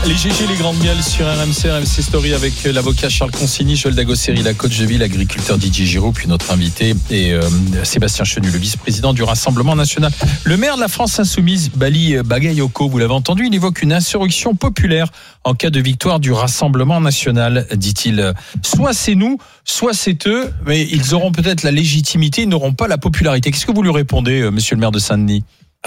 Les GG, les grandes gueules sur RMC Story avec l'avocat Charles Consigny, Joël Dagosseri, la coach de vie, l'agriculteur Didier Giraud, puis notre invité et Sébastien Chenu, le vice-président du Rassemblement National. Le maire de la France Insoumise, Bali Bagayoko, vous l'avez entendu, il évoque une insurrection populaire en cas de victoire du Rassemblement National, dit-il. Soit c'est nous, soit c'est eux, mais ils auront peut-être la légitimité, ils n'auront pas la popularité. Qu'est-ce que vous lui répondez, monsieur le maire de Saint-Denis ?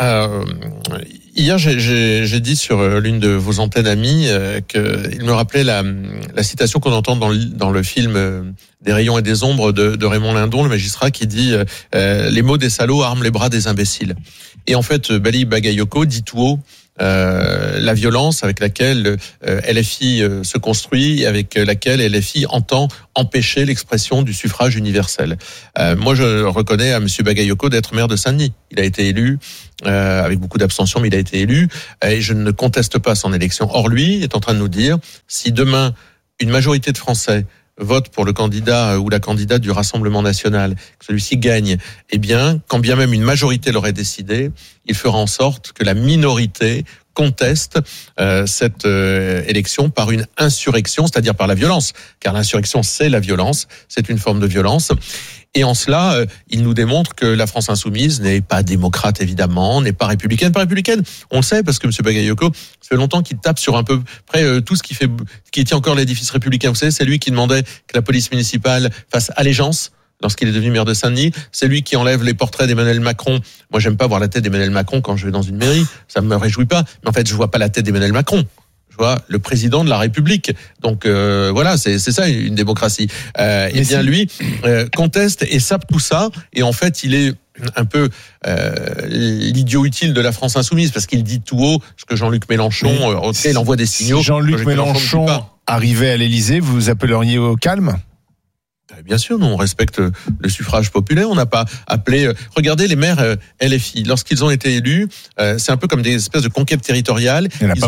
Hier, j'ai dit sur l'une de vos antennes amies qu'il me rappelait la citation qu'on entend dans le film Des rayons et des ombres de Raymond Lindon, le magistrat, qui dit les mots des salauds arment les bras des imbéciles. Et en fait, Bali Bagayoko dit tout haut la violence avec laquelle LFI se construit et avec laquelle LFI entend empêcher l'expression du suffrage universel. Moi, je reconnais à M. Bagayoko d'être maire de Saint-Denis. Il a été élu avec beaucoup d'abstention, mais il a été élu et je ne conteste pas son élection. Or, lui est en train de nous dire, si demain, une majorité de Français vote pour le candidat ou la candidate du Rassemblement National, que celui-ci gagne, eh bien, quand bien même une majorité l'aurait décidé, il fera en sorte que la minorité conteste cette élection par une insurrection, c'est-à-dire par la violence, car l'insurrection, c'est la violence, c'est une forme de violence. Et en cela, il nous démontre que la France insoumise n'est pas démocrate, évidemment, n'est pas républicaine. Pas républicaine, on le sait, parce que M. Bagayoko, ça fait longtemps qu'il tape sur un peu près tout ce qui tient encore l'édifice républicain. Vous savez, c'est lui qui demandait que la police municipale fasse allégeance lorsqu'il est devenu maire de Saint-Denis. C'est lui qui enlève les portraits d'Emmanuel Macron. Moi, j'aime pas voir la tête d'Emmanuel Macron quand je vais dans une mairie. Ça me réjouit pas. Mais en fait, je vois pas la tête d'Emmanuel Macron. Je vois le président de la République. Donc voilà, c'est ça une démocratie. Et bien lui conteste et sape tout ça. Et en fait, il est un peu l'idiot utile de la France insoumise parce qu'il dit tout haut ce que Jean-Luc Mélenchon, il envoie des signaux. Si Jean-Luc Mélenchon arrivait à l'Élysée, vous appelleriez au calme ? Bien sûr, nous on respecte le suffrage populaire. On n'a pas appelé. Regardez les maires LFI, lorsqu'ils ont été élus, c'est un peu comme des espèces de conquêtes territoriales.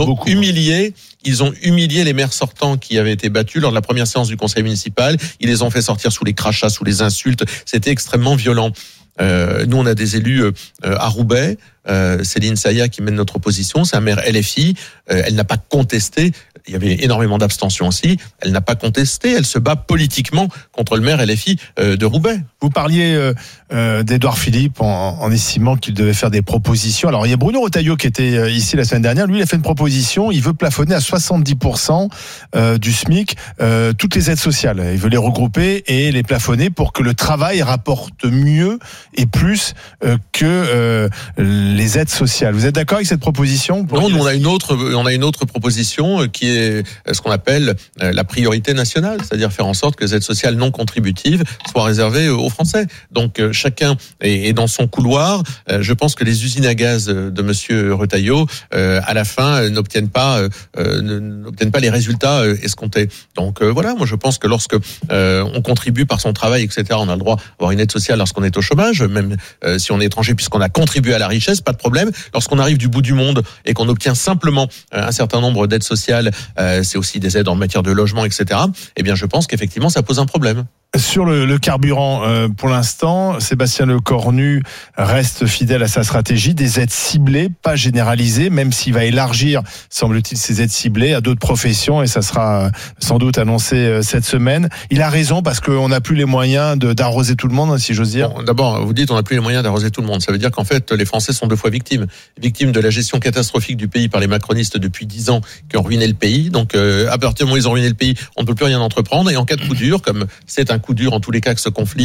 Ils ont humilié les maires sortants qui avaient été battus lors de la première séance du conseil municipal. Ils les ont fait sortir sous les crachats, sous les insultes. C'était extrêmement violent. Nous, on a des élus à Roubaix. Céline Saïa qui mène notre opposition, c'est un maire LFI. Elle n'a pas contesté. Il y avait énormément d'abstention aussi. Elle n'a pas contesté. Elle se bat politiquement contre le maire LFI de Roubaix. Vous parliez d'Édouard Philippe en estimant qu'il devait faire des propositions. Alors, il y a Bruno Retailleau qui était ici la semaine dernière. Lui, il a fait une proposition. Il veut plafonner à 70% du SMIC toutes les aides sociales. Il veut les regrouper et les plafonner pour que le travail rapporte mieux et plus que les aides sociales. Vous êtes d'accord avec cette proposition ? Non, nous, on a une autre proposition qui est ce qu'on appelle la priorité nationale, c'est-à-dire faire en sorte que les aides sociales non contributives soient réservées aux Français. Donc chacun est dans son couloir. Je pense que les usines à gaz de Monsieur Retailleau, à la fin, n'obtiennent pas les résultats escomptés. Donc voilà, moi je pense que lorsque on contribue par son travail, etc., on a le droit d'avoir une aide sociale lorsqu'on est au chômage, même si on est étranger, puisqu'on a contribué à la richesse, pas de problème. Lorsqu'on arrive du bout du monde et qu'on obtient simplement un certain nombre d'aides sociales, c'est aussi des aides en matière de logement, etc., eh bien je pense qu'effectivement ça pose un problème. Sur le carburant, pour l'instant, Sébastien Lecornu reste fidèle à sa stratégie, des aides ciblées, pas généralisées, même s'il va élargir, semble-t-il, ces aides ciblées à d'autres professions, et ça sera sans doute annoncé cette semaine. Il a raison, parce qu'on n'a plus les moyens d'arroser tout le monde, si j'ose dire. Bon, d'abord, vous dites on n'a plus les moyens d'arroser tout le monde. Ça veut dire qu'en fait, les Français sont deux fois victimes. Victimes de la gestion catastrophique du pays par les macronistes depuis 10 ans, qui ont ruiné le pays. Donc, à partir du moment où ils ont ruiné le pays, on ne peut plus rien entreprendre, et en cas de coup dur, comme c'est un coup dur en tous les cas que ce conflit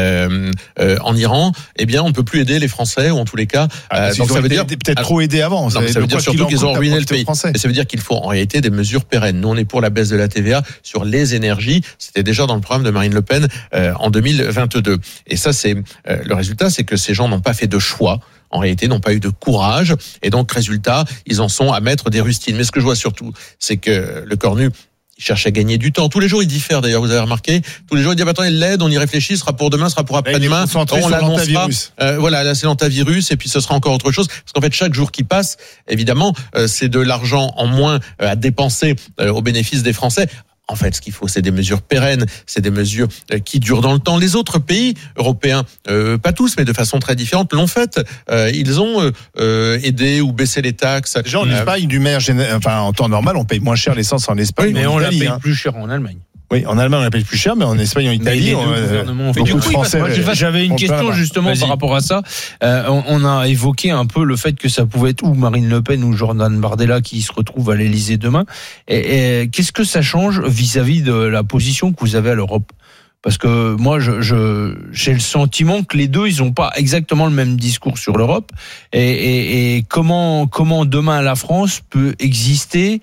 en Iran, eh bien on ne peut plus aider les Français, ou en tous les cas donc ça veut dire peut-être trop aider avant. Non, ça veut dire surtout qu'ils ont ruiné le pays. Et ça veut dire qu'il faut en réalité des mesures pérennes. Nous on est pour la baisse de la TVA sur les énergies. C'était déjà dans le programme de Marine Le Pen en 2022. Et ça c'est le résultat, c'est que ces gens n'ont pas fait de choix. En réalité, n'ont pas eu de courage. Et donc, résultat, ils en sont à mettre des rustines. Mais ce que je vois surtout, c'est que Lecornu, il cherche à gagner du temps. Tous les jours, il diffère d'ailleurs, vous avez remarqué. Tous les jours, il dit, attends, il l'aide, on y réfléchit, ce sera pour demain, ce sera pour après-demain. On l'annoncera. Voilà, là, c'est l'antivirus, et puis ce sera encore autre chose. Parce qu'en fait, chaque jour qui passe, évidemment, c'est de l'argent en moins à dépenser au bénéfice des Français. En fait, ce qu'il faut, c'est des mesures pérennes, c'est des mesures qui durent dans le temps. Les autres pays européens, pas tous, mais de façon très différente, l'ont fait. Ils ont aidé ou baissé les taxes. Déjà, en Espagne, en temps normal, on paye moins cher l'essence en Espagne. Oui, mais on la Italie, paye plus cher en Allemagne. Oui, en Allemagne, on la paye plus cher, mais en Espagne, en Italie, j'avais une question justement par rapport à ça. On a évoqué un peu le fait que ça pouvait être ou Marine Le Pen ou Jordan Bardella qui se retrouvent à l'Élysée demain. Et qu'est-ce que ça change vis-à-vis de la position que vous avez à l'Europe ? Parce que moi, j'ai le sentiment que les deux, ils n'ont pas exactement le même discours sur l'Europe. Et comment demain la France peut exister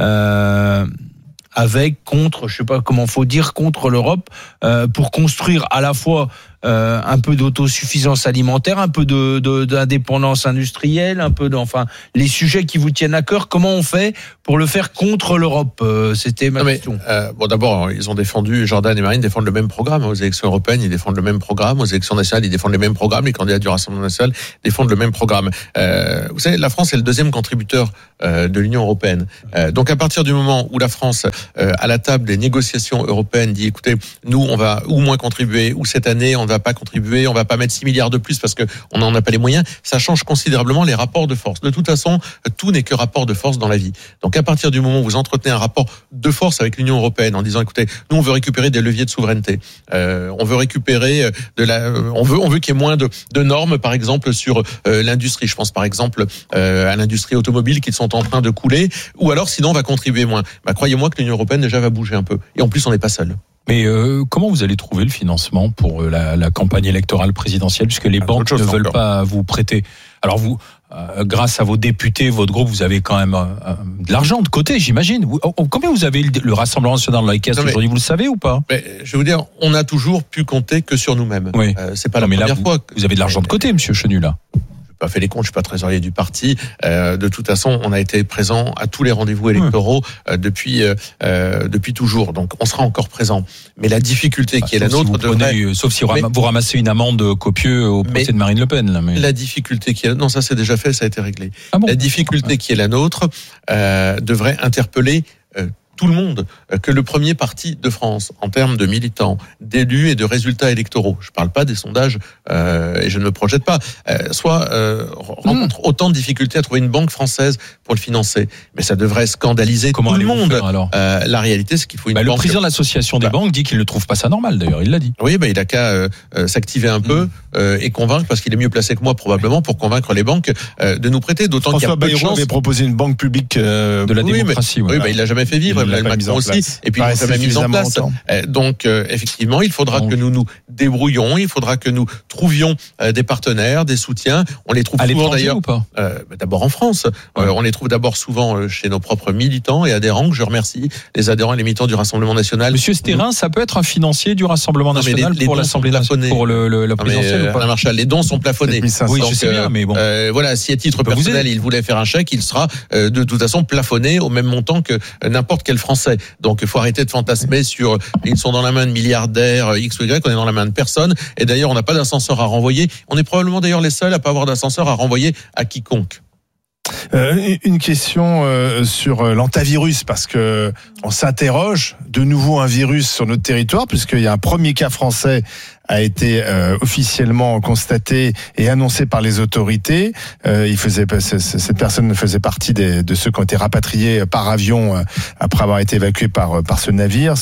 contre l'Europe, pour construire à la fois un peu d'autosuffisance alimentaire, un peu d'indépendance industrielle, les sujets qui vous tiennent à cœur. Comment on fait pour le faire contre l'Europe ? C'était ma question. D'abord, ils ont défendu, Jordan et Marine défendent le même programme aux élections européennes, ils défendent le même programme, aux élections nationales, ils défendent les mêmes programmes, les candidats du Rassemblement national défendent le même programme. Vous savez, la France est le deuxième contributeur de l'Union européenne. Donc à partir du moment où la France, à la table des négociations européennes, dit écoutez, nous on va ou moins contribuer, ou cette année on va pas contribuer, on va pas mettre 6 milliards de plus parce que on n'en a pas les moyens, ça change considérablement les rapports de force. De toute façon, tout n'est que rapport de force dans la vie. Donc à partir du moment où vous entretenez un rapport de force avec l'Union européenne en disant écoutez, nous on veut récupérer des leviers de souveraineté, on veut récupérer on veut qu'il y ait moins de normes, par exemple sur l'industrie. Je pense par exemple à l'industrie automobile qui sont en train de couler, ou alors sinon on va contribuer moins. Croyez-moi que l'Union européenne déjà va bouger un peu. Et en plus on n'est pas seul. Mais comment vous allez trouver le financement pour la campagne électorale présidentielle, puisque les banques ne veulent pas vous prêter? Alors vous, grâce à vos députés, votre groupe, vous avez quand même de l'argent de côté, j'imagine. Combien vous avez le Rassemblement national dans les caisses aujourd'hui, vous le savez ou pas? Je vais vous dire, on a toujours pu compter que sur nous-mêmes. Oui. C'est pas la première fois. Vous avez de l'argent de côté, monsieur Chenu, là. Pas fait les comptes, je suis pas trésorier du parti. De toute façon, on a été présent à tous les rendez-vous électoraux depuis toujours. Donc, on sera encore présent. Mais la difficulté qui est la nôtre, sauf si vous ramassez une amende copieuse au procès de Marine Le Pen. Là, mais... La difficulté qui est, non, ça c'est déjà fait, ça a été réglé. Ah bon? La difficulté qui est la nôtre devrait interpeller tout le monde, que le premier parti de France, en termes de militants, d'élus et de résultats électoraux, je ne parle pas des sondages et je ne me projette pas, rencontre autant de difficultés à trouver une banque française pour le financer. Mais ça devrait scandaliser tout le monde. La réalité, c'est qu'il faut une banque. Le président de l'association des banques dit qu'il ne trouve pas ça normal, d'ailleurs, il l'a dit. Oui, il n'a qu'à s'activer un peu et convaincre, parce qu'il est mieux placé que moi probablement pour convaincre les banques de nous prêter, d'autant qu'il y a peu de chance. avait proposé une banque publique de la démocratie. Oui, il l'a jamais fait vivre. Macron aussi, et puis ils l'ont mis en place. Donc effectivement, il faudra que nous nous débrouillons, il faudra que nous trouvions des partenaires, des soutiens. On les trouve souvent d'ailleurs. Ou pas d'abord en France. On les trouve d'abord souvent chez nos propres militants et adhérents. Que je remercie les adhérents et les militants du Rassemblement national. Monsieur Stérin, ça peut être un financier du Rassemblement national pour l'Assemblée nationale, pour la présidentielle ou pas? Marshall, les dons sont plafonnés. Oui, je sais bien, mais bon. Voilà, si à titre personnel il voulait faire un chèque, il sera de toute façon plafonné au même montant que n'importe quel Français. Donc il faut arrêter de fantasmer sur ils sont dans la main de milliardaires X ou Y, on est dans la main de personne. Et d'ailleurs, on n'a pas d'ascenseur à renvoyer. On est probablement d'ailleurs les seuls à pas avoir d'ascenseur à renvoyer à quiconque. Une question sur l'antavirus, parce que on s'interroge, de nouveau un virus sur notre territoire, puisqu'il y a un premier cas français a été officiellement constaté et annoncé par les autorités. Cette personne faisait partie de ceux qui ont été rapatriés par avion après avoir été évacués par ce navire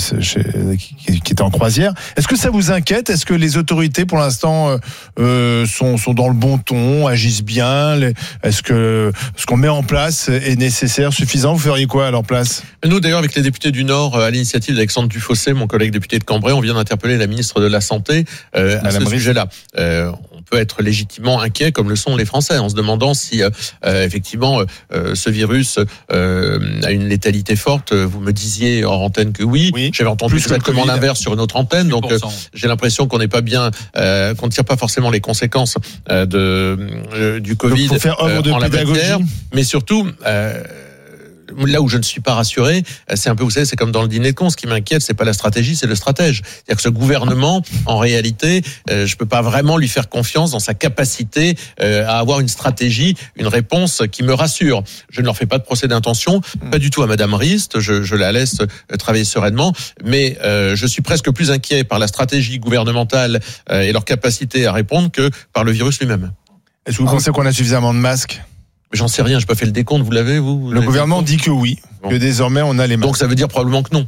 qui était en croisière. Est-ce que ça vous inquiète? Est-ce que les autorités, pour l'instant, sont dans le bon ton, agissent bien? Est-ce que ce qu'on met en place est nécessaire, suffisant? Vous feriez quoi à leur place? Nous, d'ailleurs, avec les députés du Nord, à l'initiative d'Alexandre Dufossé, mon collègue député de Cambrai, on vient d'interpeller la ministre de la Santé à ce sujet-là. On peut être légitimement inquiet, comme le sont les Français, en se demandant si effectivement ce virus a une létalité forte. Vous me disiez hors antenne que oui. J'avais entendu exactement l'inverse sur une autre antenne, donc j'ai l'impression qu'on n'est pas bien, qu'on ne tire pas forcément les conséquences du Covid donc, faut faire œuvre de en la pédagogie. matière, mais surtout là où je ne suis pas rassuré, c'est un peu, vous savez, c'est comme dans le dîner de cons. Ce qui m'inquiète, c'est pas la stratégie, c'est le stratège. C'est-à-dire que ce gouvernement, en réalité, je peux pas vraiment lui faire confiance dans sa capacité à avoir une stratégie, une réponse qui me rassure. Je ne leur fais pas de procès d'intention, pas du tout à Madame Rist. Je la laisse travailler sereinement, mais je suis presque plus inquiet par la stratégie gouvernementale et leur capacité à répondre que par le virus lui-même. Est-ce que vous pensez qu'on a suffisamment de masques ? J'en sais rien, j'ai pas fait le décompte, vous l'avez, vous ? Le gouvernement dit que oui, que désormais on a les masques. Donc ça veut dire probablement que non.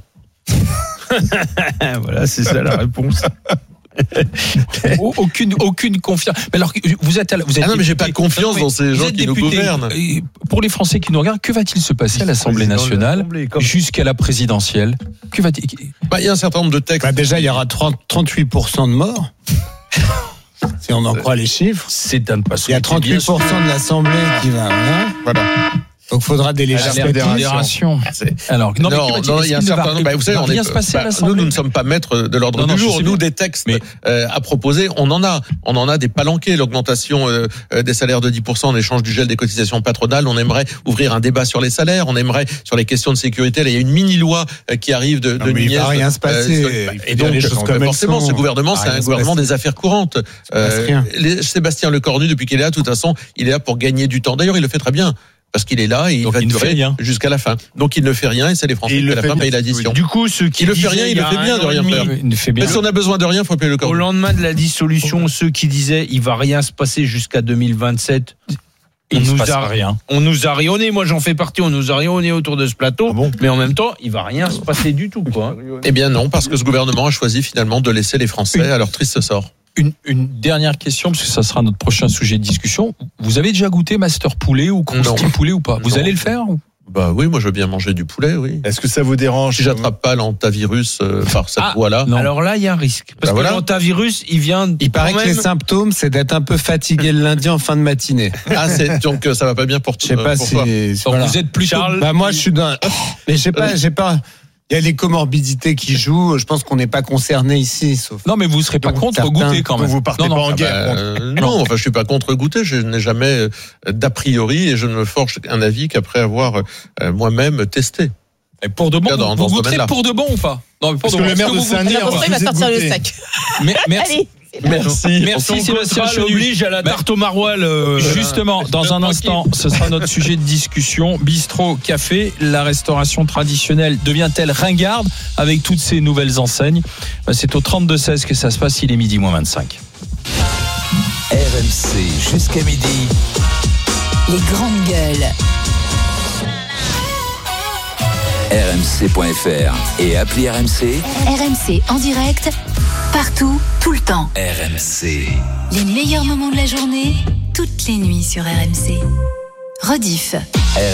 Voilà, c'est ça la réponse. Aucune confiance. Mais alors, vous êtes non, mais j'ai pas confiance dans ces gens qui nous gouvernent. Pour les Français qui nous regardent, que va-t-il se passer à l'Assemblée nationale jusqu'à la présidentielle ? Que va-t-il... Il y a un certain nombre de textes. Déjà, il y aura 38% de morts. Si on en croit les chiffres. C'est à ne pas Il y a 38% de l'Assemblée qui va. Voilà. Donc, il faudra des fédération. Alors, non, il y a un certain nombre. Vous savez, on est. Se passer à l'Assemblée. Nous ne sommes pas maîtres de l'ordre du jour. Nous, des textes à proposer, on en a des palanqués. L'augmentation des salaires de 10% en échange du gel des cotisations patronales. On aimerait ouvrir un débat sur les salaires. On aimerait sur les questions de sécurité. Là, il y a une mini-loi qui arrive de Nunez. Il va rien se passer. Et donc, forcément, ce gouvernement, c'est un gouvernement des affaires courantes. Sébastien Lecornu, depuis qu'il est là, de toute façon, il est là pour gagner du temps. D'ailleurs, il le fait très bien. Parce qu'il est là et il va durer jusqu'à la fin. Donc il ne fait rien et c'est les Français qui à la fin payent l'addition. Du coup, ceux qui ne fait rien, il le fait bien de rien faire. Mais si on a besoin de rien, il faut payer le corps. Au lendemain de la dissolution, ceux qui disaient il va rien se passer jusqu'à 2027. On nous a rayonné, moi j'en fais partie, on nous a rayonné autour de ce plateau, mais en même temps, il va rien se passer du tout, quoi. Eh bien non, parce que ce gouvernement a choisi finalement de laisser les Français à leur triste sort. Une dernière question, parce que ça sera notre prochain sujet de discussion. Vous avez déjà goûté Master Poulet ou Krusty Poulet ou pas ? Vous allez le faire ? Bah oui, moi je veux bien manger du poulet, oui. Est-ce que ça vous dérange si j'attrape pas l'hantavirus par cette voie-là? Alors là, il y a un risque. Parce que l'hantavirus, il paraît que les symptômes, c'est d'être un peu fatigué le lundi en fin de matinée. Donc ça va pas bien pour toi. Je sais pas si... Donc vous êtes plus Charles. Moi, je suis dans... Mais j'ai pas... Il y a les comorbidités qui jouent. Je pense qu'on n'est pas concerné ici, sauf. Non, mais vous serez pas contre goûter quand même. Vous partez pas en guerre. Non, je suis pas contre goûter. Je n'ai jamais d'a priori et je ne me forge un avis qu'après avoir moi-même testé. Et pour de bon, vous goûterez pour de bon ou pas ? Non, mais pour parce que le maire de Saint-Denis va sortir le sac. Merci. Merci Sébastien Chenu. Oblige à la tarte au maroilles. Justement, dans un instant, ce sera notre sujet de discussion. Bistrot, café, la restauration traditionnelle devient-elle ringarde avec toutes ces nouvelles enseignes ? C'est au 32-16 que ça se passe, il est midi moins 25. RMC jusqu'à midi. Les grandes gueules. RMC.fr et appli RMC. RMC en direct, partout, tout le temps. RMC. Les meilleurs moments de la journée, toutes les nuits sur RMC. Rediff.